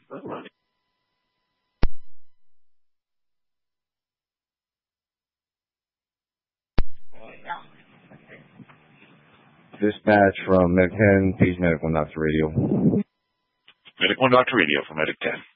Dispatch from Medic 10, Peace Medic 1 Doctor Radio. Medic 1 Doctor Radio from Medic 10.